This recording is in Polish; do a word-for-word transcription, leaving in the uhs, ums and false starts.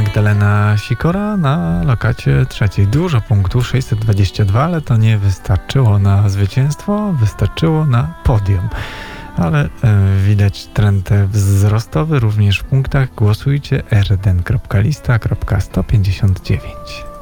Magdalena Sikora na lokacie trzeciej. Dużo punktów, sześćset dwadzieścia dwa, ale to nie wystarczyło na zwycięstwo, wystarczyło na podium. Ale e, widać trend wzrostowy również w punktach. Głosujcie r jeden kropka lista kropka sto pięćdziesiąt dziewięć.